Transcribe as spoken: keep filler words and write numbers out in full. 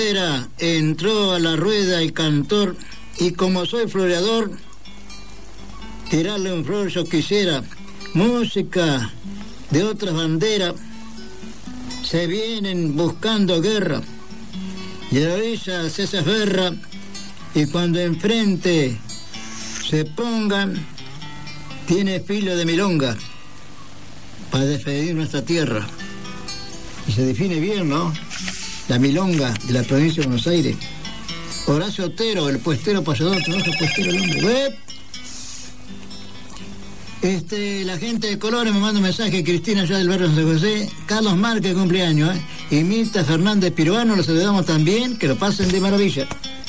Entró a la rueda el cantor, y como soy floreador, tirarle un flor yo quisiera. Música de otras banderas, se vienen buscando guerra, y a orillas esa guerra, y cuando enfrente se pongan, tiene filo de milonga para defender nuestra tierra. Y se define bien, ¿no? La milonga de la provincia de Buenos Aires. Horacio Otero, el puestero payador, trabaja puestero el hombre. ¡Uep! Este, la gente de Colores me manda un mensaje, Cristina, allá del barrio San José. Carlos Márquez, cumpleaños, ¿eh? Y Mirta Fernández Piruano, los saludamos también, que lo pasen de maravilla.